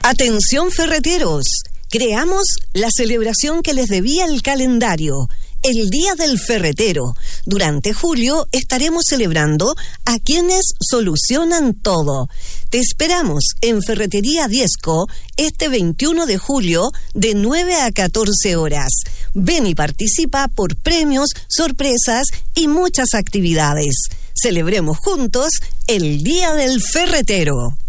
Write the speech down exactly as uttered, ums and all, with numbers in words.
Atención ferreteros, creamos la celebración que les debía el calendario, el Día del Ferretero. Durante julio estaremos celebrando a quienes solucionan todo. Te esperamos en Ferretería Diezco este veintiuno de julio de nueve a catorce horas. Ven y participa por premios, sorpresas y muchas actividades. Celebremos juntos el Día del Ferretero.